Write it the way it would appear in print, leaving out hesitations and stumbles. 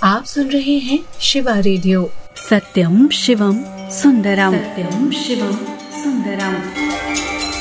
आप सुन रहे हैं शिवा रेडियो। सत्यम शिवम सुंदरम। सत्यम शिवम सुंदरम।